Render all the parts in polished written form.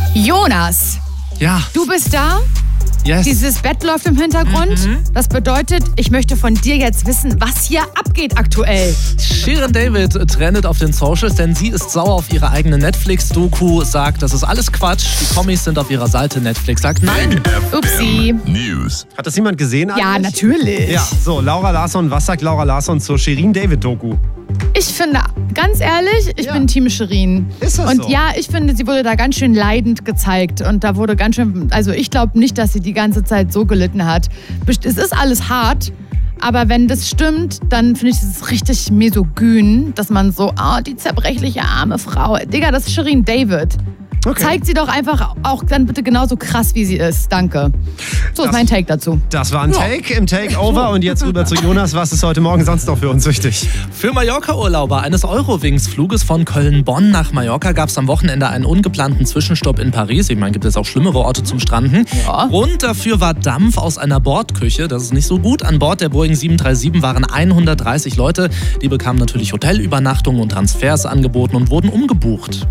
Jonas, Ja. du bist da? Yes. Dieses Bett läuft im Hintergrund. Das bedeutet, ich möchte von dir jetzt wissen, was hier abgeht aktuell. Shirin David trendet auf den Socials, denn sie ist sauer auf ihre eigene Netflix-Doku, sagt, das ist alles Quatsch, die Kommis sind auf ihrer Seite, Netflix sagt nein. Upsi. News. Hat das jemand gesehen eigentlich? Ja, natürlich. Ja, so, Laura Larsson. Was sagt Laura Larsson zur Shirin David-Doku? Ich finde, ganz ehrlich, ich bin Team Shirin. Ist das Und so? ja, ich finde, sie wurde da ganz schön leidend gezeigt. Und da wurde ganz schön, also ich glaube nicht, dass sie die ganze Zeit so gelitten hat. Es ist alles hart. Aber wenn das stimmt, dann finde ich es richtig misogyn, dass man so, die zerbrechliche arme Frau. Digga, das ist Shirin David. Okay. Zeigt sie doch einfach auch dann bitte genauso krass, wie sie ist. Danke. So ist mein Take dazu. Das war ein Take im Takeover. Und jetzt rüber zu Jonas. Was ist heute Morgen sonst noch für uns wichtig? Für Mallorca-Urlauber eines Eurowings-Fluges von Köln-Bonn nach Mallorca gab es am Wochenende einen ungeplanten Zwischenstopp in Paris. Ich meine, gibt es auch schlimmere Orte zum Stranden. Ja. Grund dafür war Dampf aus einer Bordküche. Das ist nicht so gut. An Bord der Boeing 737 waren 130 Leute. Die bekamen natürlich Hotelübernachtungen und Transfers angeboten und wurden umgebucht.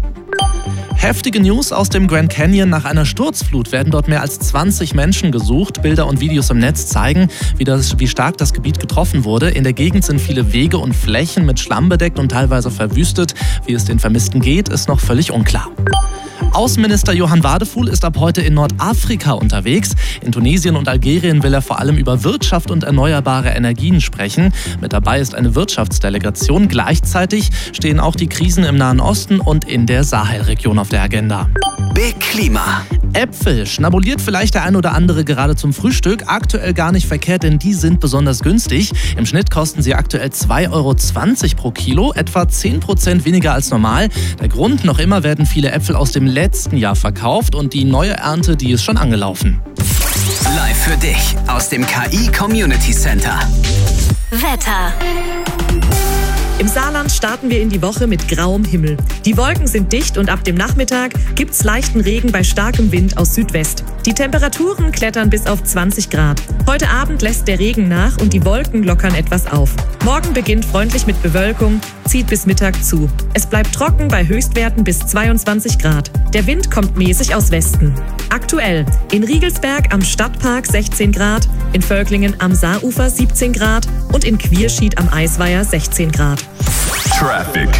Heftige News aus dem Grand Canyon. Nach einer Sturzflut werden dort mehr als 20 Menschen gesucht. Bilder und Videos im Netz zeigen, wie stark das Gebiet getroffen wurde. In der Gegend sind viele Wege und Flächen mit Schlamm bedeckt und teilweise verwüstet. Wie es den Vermissten geht, ist noch völlig unklar. Außenminister Johann Wadefuhl ist ab heute in Nordafrika unterwegs. In Tunesien und Algerien will er vor allem über Wirtschaft und erneuerbare Energien sprechen. Mit dabei ist eine Wirtschaftsdelegation. Gleichzeitig stehen auch die Krisen im Nahen Osten und in der Sahelregion auf der Agenda. Big Klima. Äpfel schnabuliert vielleicht der ein oder andere gerade zum Frühstück. Aktuell gar nicht verkehrt, denn die sind besonders günstig. Im Schnitt kosten sie aktuell 2,20 € pro Kilo, etwa 10% weniger als normal. Der Grund, noch immer werden viele Äpfel aus dem letzten Jahr verkauft und die neue Ernte, die ist schon angelaufen. Live für dich aus dem KI Community Center. Wetter. Im Saarland starten wir in die Woche mit grauem Himmel. Die Wolken sind dicht und ab dem Nachmittag gibt's leichten Regen bei starkem Wind aus Südwest. Die Temperaturen klettern bis auf 20 Grad. Heute Abend lässt der Regen nach und die Wolken lockern etwas auf. Morgen beginnt freundlich mit Bewölkung, zieht bis Mittag zu. Es bleibt trocken bei Höchstwerten bis 22 Grad. Der Wind kommt mäßig aus Westen. Aktuell in Riegelsberg am Stadtpark 16 Grad, in Völklingen am Saarufer 17 Grad und in Quierschied am Eisweiher 16 Grad. Traffic.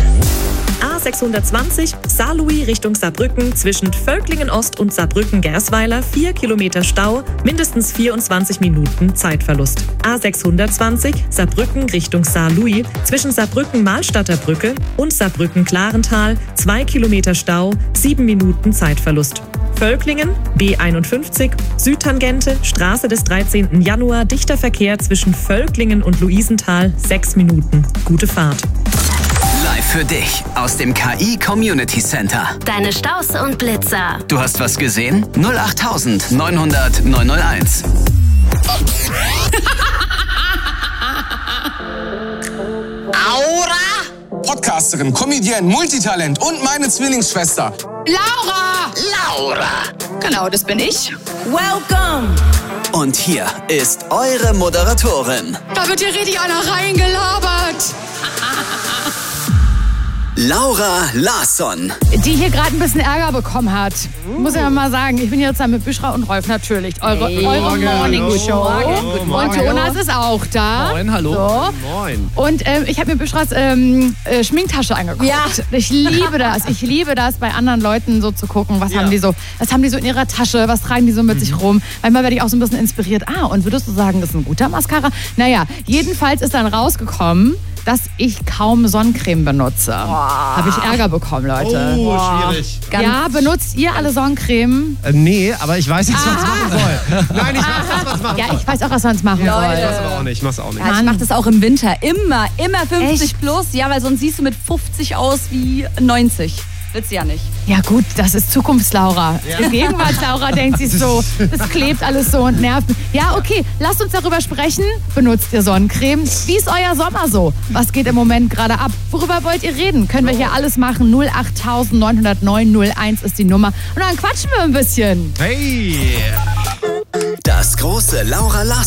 A620 Saarlouis Richtung Saarbrücken zwischen Völklingen Ost und Saarbrücken-Gersweiler 4 Kilometer Stau, mindestens 24 Minuten Zeitverlust. A620 Saarbrücken Richtung Saarlouis zwischen Saarbrücken-Mahlstadter Brücke und Saarbrücken-Klarental 2 Kilometer Stau, 7 Minuten Zeitverlust. Völklingen, B51, Südtangente, Straße des 13. Januar, dichter Verkehr zwischen Völklingen und Luisenthal, 6 Minuten. Gute Fahrt. Live für dich aus dem KI Community Center. Deine Staus und Blitzer. Du hast was gesehen? 08000 900 901. Aura! Podcasterin, Comedian, Multitalent und meine Zwillingsschwester. Laura! Genau, das bin ich. Welcome. Und hier ist eure Moderatorin, Da wird hier richtig einer reingelabert. Laura Larsson. Die hier gerade ein bisschen Ärger bekommen hat. Muss ich mal sagen. Ich bin jetzt da mit Büschra und Rolf natürlich. Eure Morning Show. Guten Morgen. Und Jonas ist auch da. Moin, hallo. So. Moin. Und ich habe mir Büschras Schminktasche angeguckt. Ja. Ich liebe das. Ich liebe das, bei anderen Leuten so zu gucken, was haben die so in ihrer Tasche, was tragen die so mit sich rum. Manchmal werde ich auch so ein bisschen inspiriert. Und würdest du sagen, das ist ein guter Mascara? Naja, jedenfalls ist dann rausgekommen, dass ich kaum Sonnencreme benutze. Habe ich Ärger bekommen, Leute. Oh, schwierig. Ja, benutzt ihr alle Sonnencreme? Nee, aber ich weiß jetzt, was ich machen soll. Nein, ich weiß, was machen Ja, ich weiß auch, was man machen soll. soll. Ich mach's aber auch nicht. Ich mach's auch nicht. Ja, ich mach das auch im Winter. Immer 50 Echt? plus. Ja, weil sonst siehst du mit 50 aus wie 90. Willst du ja nicht. Ja gut, das ist Zukunftslaura. Die Gegenwartslaura denkt sich so, das klebt alles so und nervt. Ja, okay, lasst uns darüber sprechen. Benutzt ihr Sonnencreme? Wie ist euer Sommer so? Was geht im Moment gerade ab? Worüber wollt ihr reden? Können wir hier alles machen? 08000 909 01 ist die Nummer. Und dann quatschen wir ein bisschen. Hey! Das große Laura Larsson